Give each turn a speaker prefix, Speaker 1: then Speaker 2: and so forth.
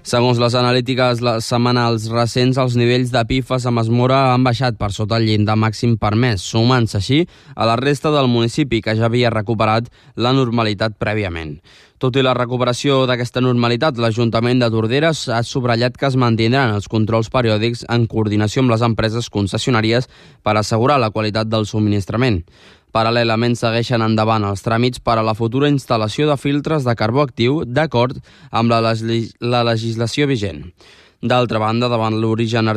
Speaker 1: Segons les analítiques setmanals recents, els nivells de PFAS a Masmora han baixat per sota el llindar màxim permès, sumant-se així a la resta del municipi, que ja havia recuperat la normalitat prèviament. Tot i la recuperació d'aquesta normalitat, l'Ajuntament de Tordera ha subratllat que es mantindran els controls periòdics en coordinació amb les empreses concessionàries per assegurar la qualitat del subministrament. Paral·lelament segueixen endavant els tràmits per a la futura instal·lació de filtres de carbó actiu d'acord amb la legislació vigent. D'altra banda, davant l'origen